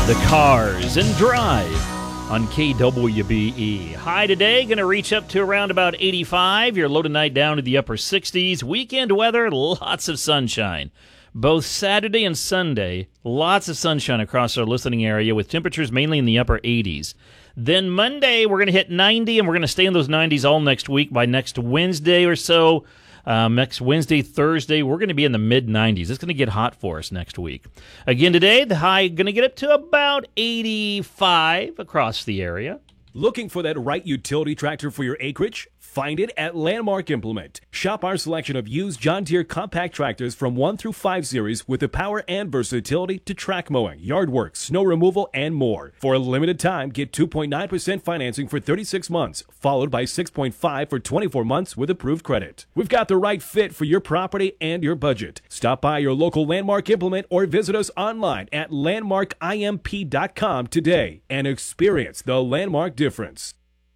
The Cars and Drive on KWBE. High today, going to reach up to around about 85. Your low tonight down to the upper 60s. Weekend weather, lots of sunshine. Both Saturday and Sunday, lots of sunshine across our listening area with temperatures mainly in the upper 80s. Then Monday, we're going to hit 90, and we're going to stay in those 90s all next week. By next Wednesday or so, next Wednesday, Thursday, we're going to be in the mid-90s. It's going to get hot for us next week. Again today, the high going to get up to about 85 across the area. Looking for that right utility tractor for your acreage? Find it at Landmark Implement. Shop our selection of used John Deere compact tractors from 1 through 5 series with the power and versatility to track mowing, yard work, snow removal, and more. For a limited time, get 2.9% financing for 36 months, followed by 6.5% for 24 months with approved credit. We've got the right fit for your property and your budget. Stop by your local Landmark Implement or visit us online at landmarkimp.com today and experience the Landmark difference.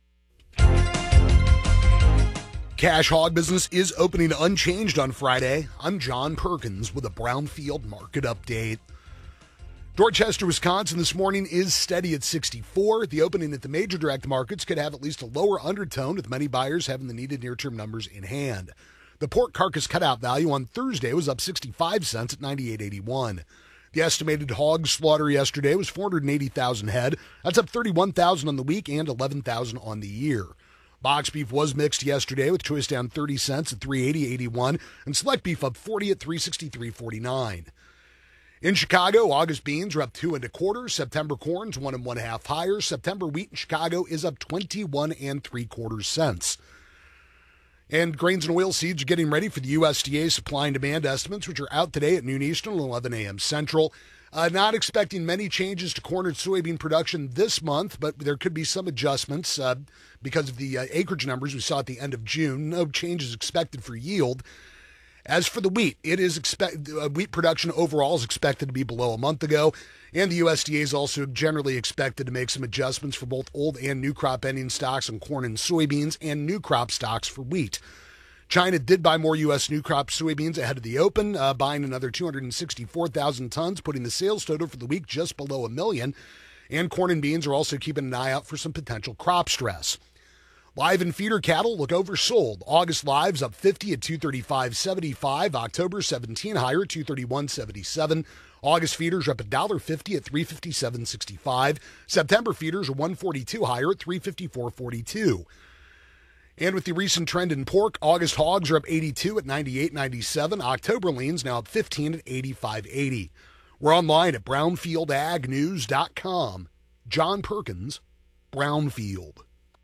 Cash hog business is opening unchanged on Friday. I'm John Perkins with a Brownfield market update. Dorchester, Wisconsin this morning is steady at 64. The opening at the major direct markets could have at least a lower undertone with many buyers having the needed near-term numbers in hand. The pork carcass cutout value on Thursday was up 65 cents at $98.81. The estimated hog slaughter yesterday was 480,000 head. That's up 31,000 on the week and 11,000 on the year. Box beef was mixed yesterday with choice down 30 cents at $380.81 and select beef up 40 at $363.49. In Chicago, August beans are up 2 1/4. September corn's 1 1/2 higher. September wheat in Chicago is up 21 3/4 cents. And grains and oilseeds are getting ready for the USDA supply and demand estimates, which are out today at noon Eastern and 11 a.m. Central. Not expecting many changes to corn and soybean production this month, but there could be some adjustments because of the acreage numbers we saw at the end of June. No changes expected for yield. As for the wheat, wheat production overall is expected to be below a month ago, and the USDA is also generally expected to make some adjustments for both old and new crop ending stocks on corn and soybeans and new crop stocks for wheat. China did buy more U.S. new crop soybeans ahead of the open, buying another 264,000 tons, putting the sales total for the week just below 1 million. And corn and beans are also keeping an eye out for some potential crop stress. Live and feeder cattle look oversold. August lives up 50 at 235.75. October 17 higher at 231.77. August feeders are up $1.50 at 357.65. September feeders are 142 higher at 354.42. And with the recent trend in pork, August hogs are up 82 at 98.97. October leans now up 15 at 85.80. We're online at brownfieldagnews.com. John Perkins, Brownfield.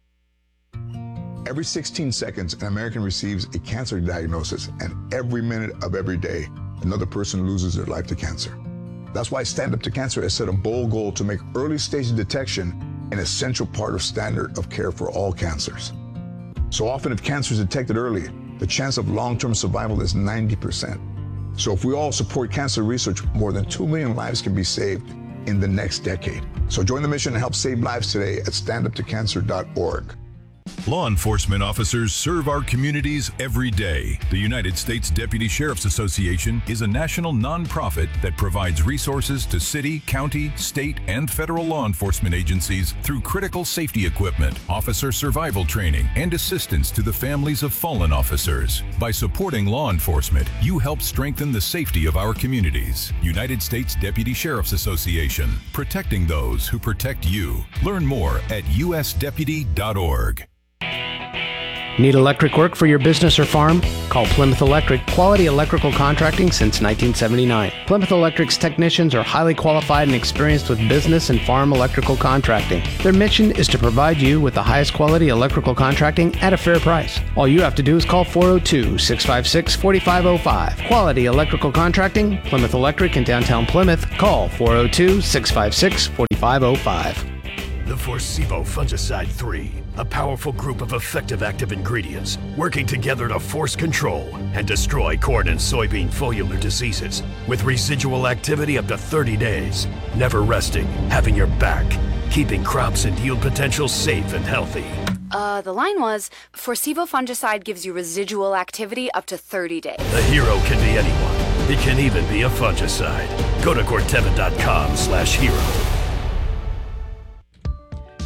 Every 16 seconds, an American receives a cancer diagnosis, and every minute of every day, another person loses their life to cancer. That's why Stand Up to Cancer has set a bold goal to make early-stage detection an essential part of standard of care for all cancers. So often, if cancer is detected early, the chance of long-term survival is 90%. So if we all support cancer research, more than 2 million lives can be saved in the next decade. So join the mission and help save lives today at standuptocancer.org. Law enforcement officers serve our communities every day. The United States Deputy Sheriff's Association is a national nonprofit that provides resources to city, county, state, and federal law enforcement agencies through critical safety equipment, officer survival training, and assistance to the families of fallen officers. By supporting law enforcement, you help strengthen the safety of our communities. United States Deputy Sheriff's Association, protecting those who protect you. Learn more at usdeputy.org. Need electric work for your business or farm? Call Plymouth Electric, quality electrical contracting since 1979. Plymouth Electric's technicians are highly qualified and experienced with business and farm electrical contracting. Their mission is to provide you with the highest quality electrical contracting at a fair price. All you have to do is call 402-656-4505. Quality electrical contracting, Plymouth Electric in downtown Plymouth. Call 402-656-4505. The Forcevo Fungicide 3, a powerful group of effective active ingredients working together to force control and destroy corn and soybean foliar diseases with residual activity up to 30 days, never resting, having your back, keeping crops and yield potential safe and healthy. The line was, Forcevo Fungicide gives you residual activity up to 30 days. The hero can be anyone. It can even be a fungicide. Go to Corteva.com/hero.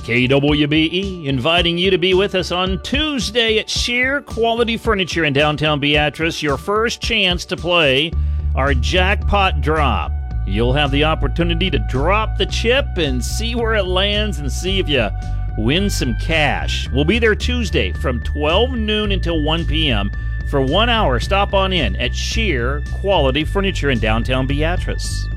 KWBE inviting you to be with us on Tuesday at Sheer Quality Furniture in downtown Beatrice. Your first chance to play our jackpot drop. You'll have the opportunity to drop the chip and see where it lands and see if you win some cash. We'll be there Tuesday from 12 noon until 1 p.m. For 1 hour, stop on in at Sheer Quality Furniture in downtown Beatrice.